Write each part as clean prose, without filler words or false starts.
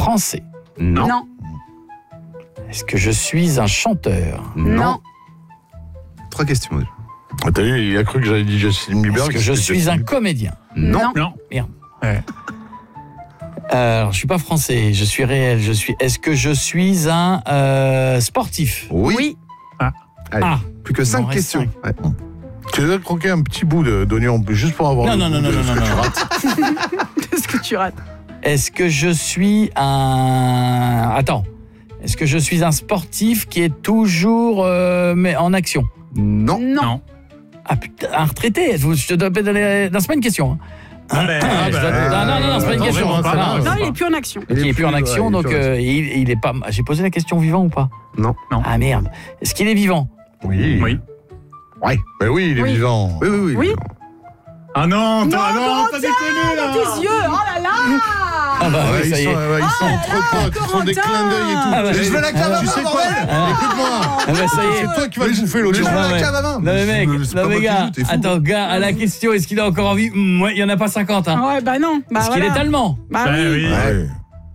français? Non. Est-ce que je suis un chanteur? Non. 3 questions. T'as vu, il a cru que j'avais dit Justin Bieber. Est-ce que je suis un comédien? Non. Merde. Ouais. Alors, je suis pas français, je suis réel. Est-ce que je suis un sportif? Oui. Allez, Ah. plus que Il 5 m'en reste questions. 5. Ouais. Tu veux croquer un petit bout d'oignon juste pour avoir Non. Qu'est-ce que tu rates? Est-ce que je suis un... Attends. Est-ce que je suis un sportif qui est toujours mais en action? Non. Non. Ah putain, un retraité. Je te dois pas donner... Non, c'est pas une question. Hein. Ah ben, Non, c'est pas une non, question. vraiment pas, Non, Non, il est plus en action. Il est plus en action, donc il est pas... J'ai posé la question vivant ou pas? Non. Ah merde. Est-ce qu'il est vivant? Oui. Oui. Ouais. Ben oui, il est Oui. vivant. Oui. Oui. Ah non, Non, t'as déconné là. Tes yeux, oh là là. Ah bah Ouais, oui, ça y est. ils sont entre potes, ils font des Corentin. clins d'œil et tout. Ah bah, Je veux la cave à Tu main, sais quoi bordel. Écoute-moi. Ah bah ça y est. C'est toi qui vas te bouffer l'audio. Je veux Non, la mais- cave à main. Non mais mec, C'est pas non mais moi qui gars, joue, t'es fou. attends gars, à la question, est-ce qu'il a encore envie? Ouais, il y en a pas 50 hein. Ouais, bah non. Bah Est-ce qu'il voilà. est allemand? Bah Ben oui. oui. Ouais.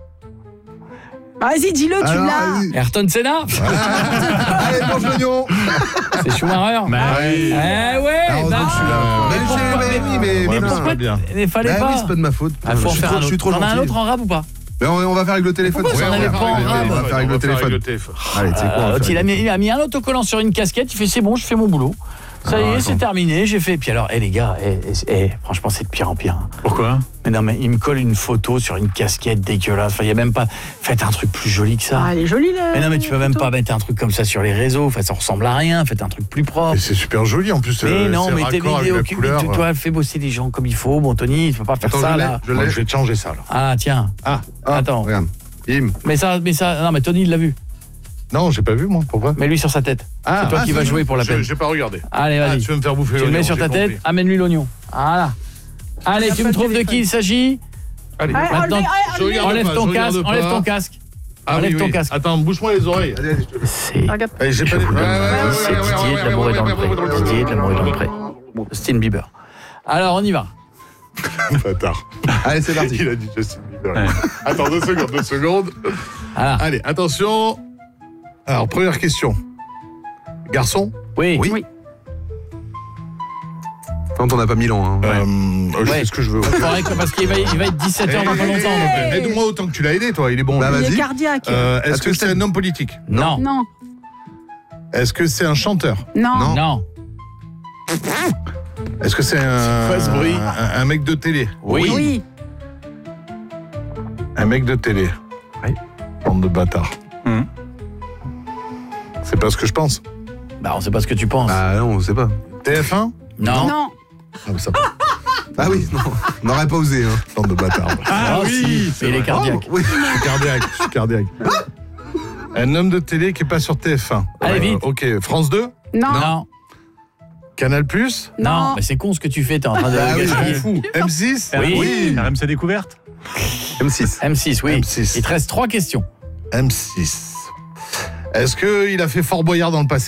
Bah, vas-y, dis-le, tu Alors, l'as. vas-y. Ayrton Senna? Allez, mange l'oignon. C'est Schumacher? Ben oui. Eh ouais, Heureusement bah, que je suis là. mais Mais pourquoi- Ouais, mais bah, non. ça va bien. il fallait Bah oui, pas. c'est pas de ma faute. Ah, faut en faire un Je suis autre. trop T'en as un gentil. autre en rap ou pas? Mais on va faire avec le téléphone. Pourquoi Ouais, ça on n'allait va pas en faire rap? on va faire avec le téléphone. Allez, tu sais quoi, on va L'autre, faire avec il a mis un autocollant sur une casquette, il fait c'est bon, je fais mon boulot. Ça y est, c'est terminé, j'ai fait. Puis alors, les gars, franchement, c'est de pire en pire. hein. Pourquoi? Mais non, mais il me colle une photo sur une casquette dégueulasse. Enfin, il y a même pas. Faites un truc plus joli que ça. Ah, elle est jolie, là. Mais non, mais tu peux même pas mettre un truc comme ça sur les réseaux. Enfin, ça ressemble à rien. Faites un truc plus propre. Et c'est super joli en plus. Mais non, c'est mais tes raccord avec vidéos, la couleur. toi, fais bosser les gens comme il faut. Bon, Tony, tu peux pas faire Attends, ça je l'ai, là. je Moi, l'ai. je vais te changer ça là. Ah, tiens. Ah, Attends. Regarde. Bim. Mais ça, non, mais Tony, il l'a vu. non, j'ai pas vu moi. Pourquoi? Mets-lui sur sa tête. Ah, c'est toi qui vas jouer pour la peine. J'ai pas regardé. Allez, Ah, vas-y. tu veux me faire bouffer Tu le l'oignon, mets sur j'ai ta compris. tête, amène-lui l'oignon. Voilà. Allez, tu me trouves de qui il s'agit? Allez. Ouais, Maintenant, Je regarde enlève pas, ton je regarde casque, pas. enlève ton casque. Ah Enlève oui, ton oui. casque. Attends, bouge-moi les oreilles. Allez, je te le fais. Regarde. Allez, j'ai Je pas vous des- le Ouais, donne. ouais, C'est ouais, Didier ouais, de l'amour ouais, est dans le ouais, pré. ouais, ouais, Didier de l'amour est dans le ouais, pré. ouais, Justin Bieber. Alors, on y va. Bâtard. Allez, c'est parti. Il a dit Justin Bieber. Ouais. Attends, 2 secondes. Voilà. Allez, attention. Alors, première question. Garçon? Oui. Oui. Tant on n'a pas 1000 ans. Hein. Je Ouais. fais ce que je veux. Faudrait que- parce qu'il va être 17h dans pas longtemps. donc. Aide-moi autant que tu l'as aidé, toi. Il est bon. Bah, lui. Il est vas-y. cardiaque. Est-ce que c'est un homme politique? Non. Non. Est-ce que c'est un chanteur? Non. Non. Est-ce que c'est Fais ce bruit. un mec de télé? Oui. Oui. Un mec de télé. Oui. Bande de bâtards. Hum. C'est pas ce que je pense. Bah, on sait pas ce que tu penses. Ah non, on sait pas. Non. TF1? Non. Ah, ça Ah oui, non. On n'aurait pas osé. Hein. bande de bâtards. Ah oui, il est cardiaque. Oh, oui. Je suis cardiaque. Un homme de télé qui est pas sur TF1. Allez, vite. Ok, France 2? Non. Non. Canal+? Non. Mais c'est con ce que tu fais, t'es en train de Ah oui, gaspiller. je m'en fous. M6? Oui. RMC Découverte? M6. M6, oui. M6. Il te reste 3 questions. M6. Est-ce qu'il a fait Fort Boyard dans le passé?